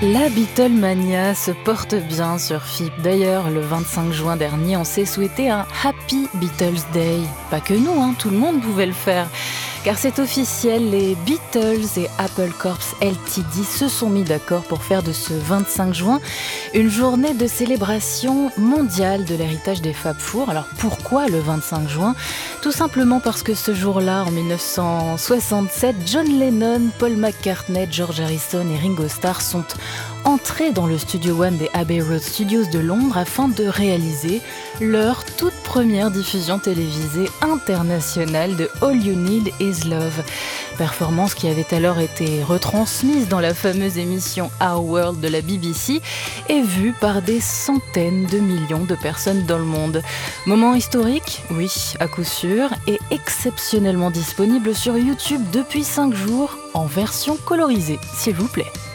La Beatlemania se porte bien sur FIP. D'ailleurs, le 25 juin dernier, on s'est souhaité un Happy Beatles Day. Pas que nous, tout le monde pouvait le faire. Car c'est officiel, les Beatles et Apple Corps Ltd se sont mis d'accord pour faire de ce 25 juin une journée de célébration mondiale de l'héritage des Fab Four. Alors pourquoi le 25 juin ? Tout simplement parce que ce jour-là, en 1967, John Lennon, Paul McCartney, George Harrison et Ringo Starr sont entrés dans le Studio One des Abbey Road Studios de Londres afin de réaliser leur toute première diffusion télévisée internationale de All You Need Is Love. Performance qui avait alors été retransmise dans la fameuse émission Our World de la BBC et vue par des centaines de millions de personnes dans le monde. Moment historique ? Oui, à coup sûr, et exceptionnellement disponible sur YouTube depuis 5 jours en version colorisée, s'il vous plaît.